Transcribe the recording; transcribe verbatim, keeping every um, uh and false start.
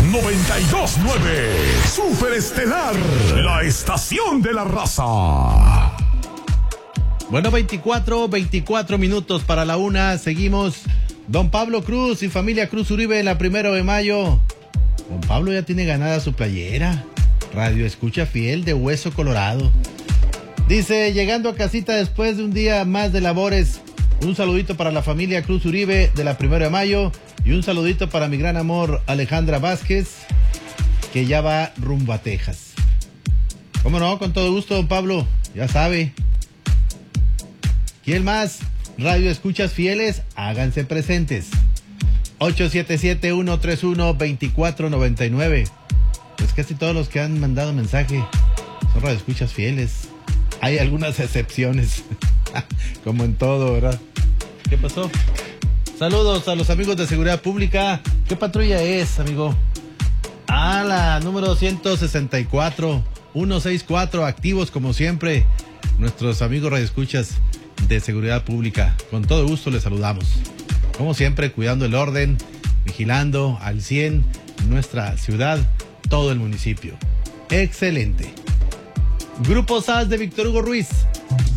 noventa y dos punto nueve. Super Estelar, la estación de la raza. Bueno, veinticuatro, veinticuatro minutos para la una. Seguimos. Don Pablo Cruz y familia Cruz Uribe en la primero de mayo. Don Pablo ya tiene ganada su playera. Radio escucha fiel de Hueso Colorado. Dice, llegando a casita después de un día más de labores. Un saludito para la familia Cruz Uribe de la primero de mayo. Y un saludito para mi gran amor Alejandra Vázquez, que ya va rumbo a Texas. ¿Cómo no? Con todo gusto, don Pablo. Ya sabe. ¿Quién más? Radio escuchas fieles, háganse presentes. ocho siete siete, uno tres uno, dos cuatro nueve nueve. Pues casi todos los que han mandado mensaje son radio escuchas fieles. Hay algunas excepciones, como en todo, ¿verdad? ¿Qué pasó? Saludos a los amigos de Seguridad Pública. ¿Qué patrulla es, amigo? Ah, la número ciento sesenta y cuatro, ciento sesenta y cuatro, activos como siempre. Nuestros amigos radioescuchas de Seguridad Pública. Con todo gusto les saludamos. Como siempre, cuidando el orden, vigilando al cien nuestra ciudad, todo el municipio. Excelente. Grupo S A S de Víctor Hugo Ruiz.